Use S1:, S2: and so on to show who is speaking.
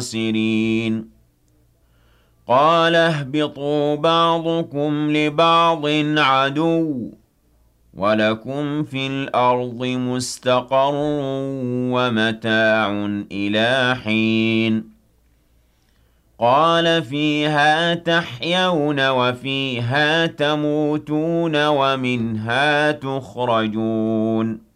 S1: خاسرين قال اهبطوا بعضكم لبعض عدو وَلَكُمْ فِي الْأَرْضِ مُسْتَقَرٌّ وَمَتَاعٌ إِلَىٰ حِينٍ قَالَ فِيهَا تَحْيَوْنَ وَفِيهَا تَمُوتُونَ وَمِنْهَا تُخْرَجُونَ